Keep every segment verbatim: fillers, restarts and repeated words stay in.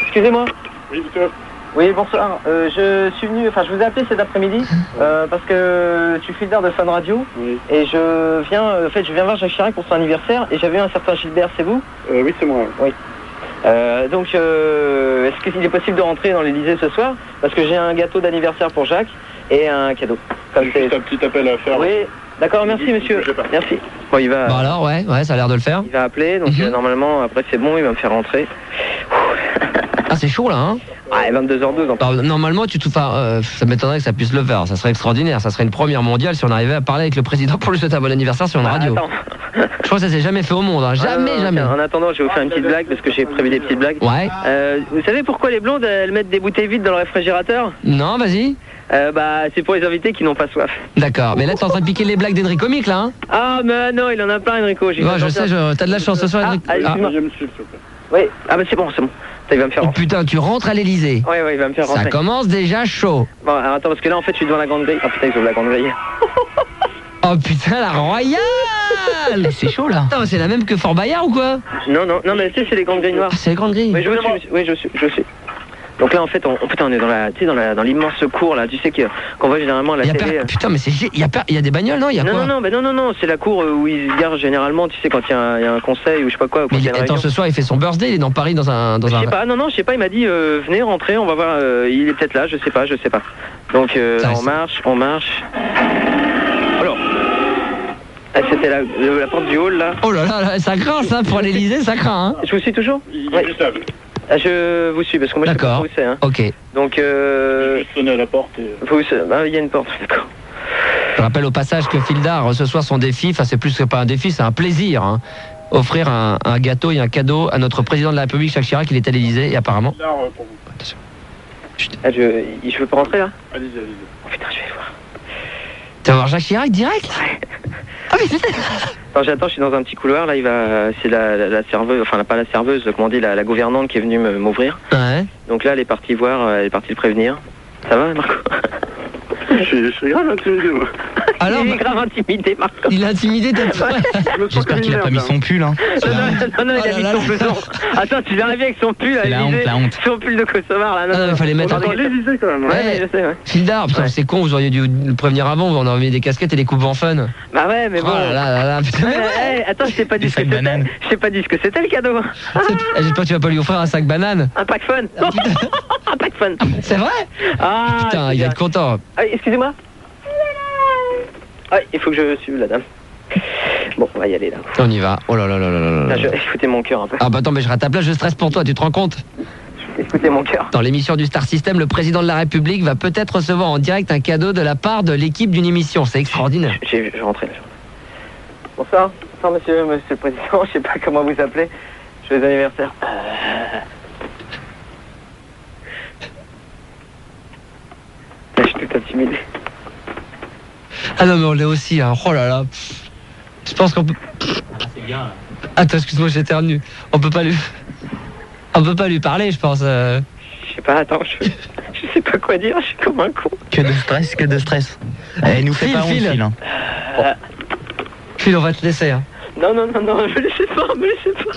excusez-moi. Oui, Victor. Oui, bonsoir. Euh, je suis venu, enfin, je vous ai appelé cet après-midi euh, parce que je suis fidèle de Fun Radio. Oui. Et je viens, en fait, je viens voir Jacques Chirac pour son anniversaire et j'avais un certain Gilbert, c'est vous? euh, Oui, c'est moi. Oui. Euh, donc, euh, est-ce qu'il est possible de rentrer dans l'Élysée ce soir? Parce que j'ai un gâteau d'anniversaire pour Jacques et un cadeau. Comme J'ai juste un petit appel à faire. Oui. D'accord, merci monsieur. Merci. Bon, il va. Bon alors, ouais, ouais, ça a l'air de le faire. Il va appeler, donc Mhm. euh, normalement, après c'est bon, il va me faire rentrer. Ah, c'est chaud là, hein? Ah, vingt-deux heures douze. Alors, normalement, tu te, enfin, euh, ça m'étonnerait que ça puisse le faire. Ça serait extraordinaire. Ça serait une première mondiale si on arrivait à parler avec le président pour lui souhaiter un bon anniversaire sur une Ah, radio. attends. Je crois que ça s'est jamais fait au monde. Hein. Jamais, Ah, non, jamais. En attendant, je vais vous faire une petite blague parce que j'ai prévu des petites blagues. Ouais. Euh, vous savez pourquoi les blondes elles mettent des bouteilles vides dans le réfrigérateur? Non, vas-y. euh, Bah, c'est pour les invités qui n'ont pas soif. D'accord. Mais là, t'es en train de piquer les blagues d'Enrico Comique, là, hein? Ah, mais non, il en a plein, Enrico. j'ai Ouais, fait je sortir. sais, je... t'as de la chance ce soir, Ah, Enrico. ah, excuse-moi. Deuxième chiffre, s'il vous plaît. Oui, ah, bah c'est bon, c'est bon. Ça, il va me faire Oh rentrer. putain, tu rentres à l'Elysée. Ouais, ouais, il va me faire Ça rentrer. commence déjà chaud. Bon, alors attends, parce que là, en fait, je suis devant la grande grille. Oh putain, ils ouvrent la grande grille. Oh putain, la royale. C'est chaud là. Attends, c'est la même que Fort Bayard ou quoi? Non, non, non, mais tu sais, c'est les grandes grilles noires. Ah, c'est les grandes grilles. Oui, je vous suis, oui, je suis, je suis. Donc là, en fait, on, oh, putain, on est dans la, tu sais, dans la, dans l'immense cour là. Tu sais que qu'on voit généralement à la Il y a télé. per- Putain, mais c'est gé- il y a per- il y a des bagnoles, non? Il y a Non, quoi? non, non, bah non, non, non, c'est la cour euh, où ils se garent généralement. Tu sais, quand il y, a un- il y a un conseil ou je sais pas quoi. Ou quand Mais il y il- a une attends, réunion. ce soir, il fait son birthday, il est dans Paris dans un dans Je un. sais pas, non, non, je sais pas. Il m'a dit, euh, venez rentrer, on va voir. euh, il est peut-être là, je sais pas, je sais pas. Donc euh, Ça, on c'est- marche, on marche. Alors, ah, c'était la, le- la porte du hall là. Oh là là, là, ça craint ça pour l'Elysée, ça craint, hein? Je vous suis toujours? Il Ouais. est juste à vous. Ah, je vous suis parce que moi je sais pas D'accord. où c'est. Hein. Ok. Donc, euh, Juste sonner à la porte et... vous, ah, il y a une porte, d'accord. Je rappelle au passage que Fildar, ce soir, son défi, enfin c'est plus que pas un défi, c'est un plaisir, hein. Offrir un, un gâteau et un cadeau à notre président de la République, Jacques Chirac, il est à l'Elysée et apparemment. Là, euh, pour vous. Attention. Ah, je, je veux pas rentrer là? Allez-y, allez-y. Oh putain, je vais voir. Tu vas voir Jacques Chirac direct? Ah mais c'est... Attends, j'attends, je suis dans un petit couloir là, il va, c'est la, la, la serveuse, enfin pas la serveuse, comment on dit, la, la gouvernante qui est venue me- m'ouvrir. Ouais. Donc là, elle est partie voir, elle est partie le prévenir. Ça va, Marco? Je suis, je suis grave intimidé, moi. Alors, il est bah- grave intimidé, Marco. Il a intimidé ta... Je me sens J'espère comme qu'il une a pas merde, mis là. son pull, hein. Non, non, non, non, il Oh a là mis là son là. peloton. Attends, tu viens arriver avec son pull à C'est la l'Élysée, honte, la honte. son pull de Kosovar là. Ah, non, il fallait mettre un- Attends, Attends, l'Élysée, quand même. Ouais, hein. ouais, je sais, ouais. Fildar, putain, Ouais. c'est con, vous auriez dû le prévenir avant, on aurait mis des casquettes et des coupes en fun. Bah ouais, mais Oh bon. là là là là, putain, Ouais, mais ouais. ouais, attends, je t'ai pas dit Des ce que sacs c'était. bananes. Je t'ai pas dit ce que c'était le cadeau. C'est- J'espère que tu vas pas lui offrir un sac banane. Un pack fun. Un pack fun. C'est vrai? Ah, Putain, c'est il va bien. être content. Ah, excusez-moi. Ah, il faut que je suive la dame. Bon, on va y aller là. On y va. Oh là là là là là là. Là, je... Écoutez mon cœur un peu. Ah bah attends, mais je rate là, je stresse pour toi, tu te rends compte? Écoutez mon cœur. Dans l'émission du Star System, le président de la République va peut-être recevoir en direct un cadeau de la part de l'équipe d'une émission. C'est extraordinaire. J'ai, je rentrais là. Bonsoir. Bonsoir, monsieur, monsieur le président. Je sais pas comment vous appelez. Joyeux anniversaire. Euh... Là, je suis tout intimidé. Ah non, mais on l'est aussi, hein. Oh là là. Je pense qu'on peut... Attends, excuse-moi, j'éternue. On peut pas lui... On peut pas lui parler, je pense. euh. Je sais pas, attends, je... je sais pas quoi dire. Je suis comme un con. Que de stress, que de stress. Eh, nous fait File, pas honte, file. Phil, hein. Euh... Phil, on va te laisser, hein. Non, non, non, non, me laissez pas, me laissez pas.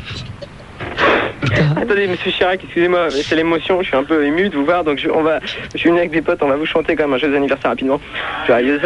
Attendez, monsieur Chirac, excusez-moi, mais c'est l'émotion, je suis un peu ému de vous voir, donc je, on va, je suis venu avec des potes, on va vous chanter quand même un joyeux anniversaire rapidement. Joyeux